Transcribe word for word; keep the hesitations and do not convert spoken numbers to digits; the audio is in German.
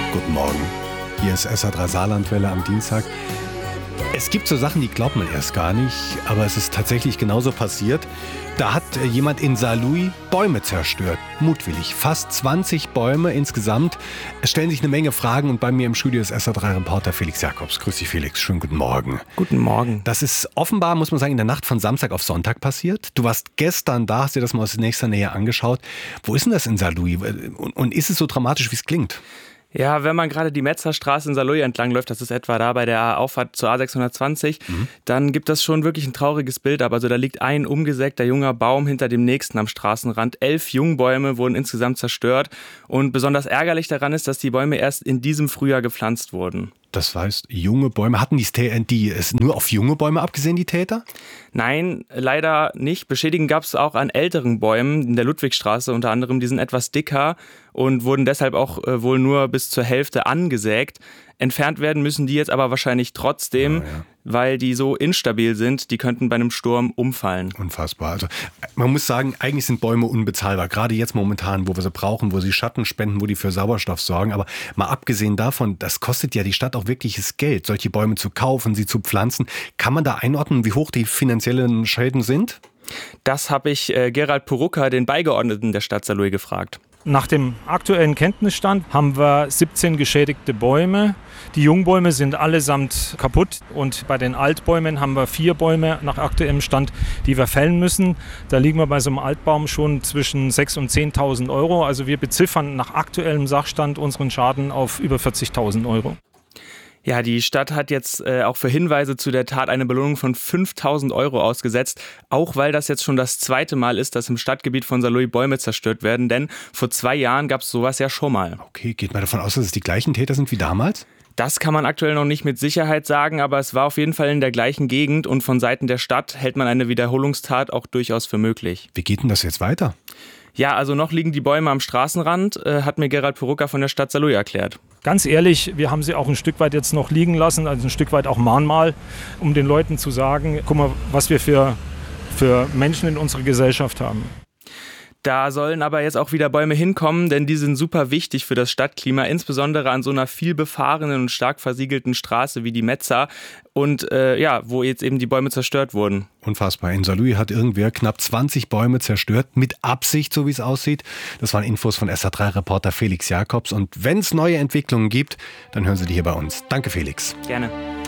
Guten Morgen. Hier ist S R drei Saarlandwelle am Dienstag. Es gibt so Sachen, die glaubt man erst gar nicht, aber es ist tatsächlich genauso passiert. Da hat jemand in Saarlouis Bäume zerstört, mutwillig. Fast zwanzig Bäume insgesamt. Es stellen sich eine Menge Fragen und bei mir im Studio ist S R drei Reporter Felix Jakobs. Grüß dich, Felix. Schönen guten Morgen. Guten Morgen. Das ist offenbar, muss man sagen, in der Nacht von Samstag auf Sonntag passiert. Du warst gestern da, hast dir das mal aus nächster Nähe angeschaut. Wo ist denn das in Saarlouis? Und ist es so dramatisch, wie es klingt? Ja, wenn man gerade die Metzerstraße in Saarlouis entlang läuft, das ist etwa da bei der Auffahrt zur A sechshundertzwanzig, mhm. dann gibt das schon wirklich ein trauriges Bild ab. Also da liegt ein umgesägter junger Baum hinter dem nächsten am Straßenrand. Elf Jungbäume wurden insgesamt zerstört. Und besonders ärgerlich daran ist, dass die Bäume erst in diesem Frühjahr gepflanzt wurden. Das heißt, junge Bäume, hatten die, die es nur auf junge Bäume abgesehen, die Täter? Nein, leider nicht. Beschädigung gab es auch an älteren Bäumen in der Ludwigstraße unter anderem. Die sind etwas dicker und wurden deshalb auch äh, wohl nur bis zur Hälfte angesägt. Entfernt werden müssen die jetzt aber wahrscheinlich trotzdem, ja, ja. weil die so instabil sind, die könnten bei einem Sturm umfallen. Unfassbar. Also man muss sagen, eigentlich sind Bäume unbezahlbar. Gerade jetzt momentan, wo wir sie brauchen, wo sie Schatten spenden, wo die für Sauerstoff sorgen. Aber mal abgesehen davon, das kostet ja die Stadt auch wirkliches Geld, solche Bäume zu kaufen, sie zu pflanzen. Kann man da einordnen, wie hoch die finanziellen Schäden sind? Das habe ich äh, Gerald Purucker, den Beigeordneten der Stadt Saarlouis, gefragt. Nach dem aktuellen Kenntnisstand haben wir siebzehn geschädigte Bäume. Die Jungbäume sind allesamt kaputt und bei den Altbäumen haben wir vier Bäume nach aktuellem Stand, die wir fällen müssen. Da liegen wir bei so einem Altbaum schon zwischen sechstausend und zehntausend Euro. Also wir beziffern nach aktuellem Sachstand unseren Schaden auf über vierzigtausend Euro. Ja, die Stadt hat jetzt äh, auch für Hinweise zu der Tat eine Belohnung von fünftausend Euro ausgesetzt, auch weil das jetzt schon das zweite Mal ist, dass im Stadtgebiet von Saarlouis Bäume zerstört werden, denn vor zwei Jahren gab es sowas ja schon mal. Okay, geht man davon aus, dass es die gleichen Täter sind wie damals? Das kann man aktuell noch nicht mit Sicherheit sagen, aber es war auf jeden Fall in der gleichen Gegend und von Seiten der Stadt hält man eine Wiederholungstat auch durchaus für möglich. Wie geht denn das jetzt weiter? Ja, also noch liegen die Bäume am Straßenrand, äh, hat mir Gerald Purucker von der Stadt Saarlouis erklärt. Ganz ehrlich, wir haben sie auch ein Stück weit jetzt noch liegen lassen, also ein Stück weit auch Mahnmal, um den Leuten zu sagen, guck mal, was wir für, für Menschen in unserer Gesellschaft haben. Da sollen aber jetzt auch wieder Bäume hinkommen, denn die sind super wichtig für das Stadtklima, insbesondere an so einer viel befahrenen und stark versiegelten Straße wie die Metzer und äh, ja, wo jetzt eben die Bäume zerstört wurden. Unfassbar. In Saarlouis hat irgendwer knapp zwanzig Bäume zerstört, mit Absicht, so wie es aussieht. Das waren Infos von S R drei Reporter Felix Jakobs und wenn es neue Entwicklungen gibt, dann hören Sie die hier bei uns. Danke, Felix. Gerne.